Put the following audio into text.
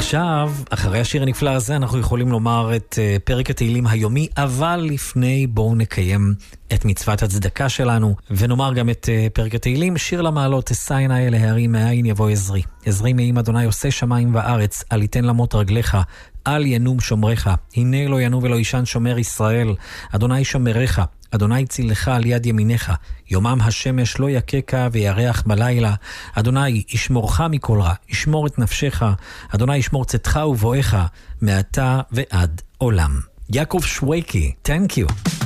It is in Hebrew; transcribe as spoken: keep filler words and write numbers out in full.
עכשיו, אחרי השיר הנפלא הזה, אנחנו יכולים לומר את uh, פרק התהילים היומי, אבל לפני בואו נקיים את מצוות הצדקה שלנו, ונאמר גם את uh, פרק התהילים, שיר למעלות, אשא עיני אל ההרים, מאין יבוא עזרי. עזרי מעם אדוני עושה שמיים וארץ, אל יתן למות רגליך, אל ינום שומרך, הנה לא ינום ולא ישן שומר ישראל, אדוני שומרך, אדוני צילך על יד ימיניך, יומם השמש לא יקקה וירח בלילה, אדוני ישמורך מכל רע, ישמור את נפשך, אדוני ישמור צאתך ובואך, מעתה ועד עולם. יעקב שויקי, thank you.